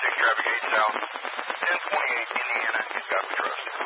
traffic 8 south, 1028 Indiana, he's got the trust.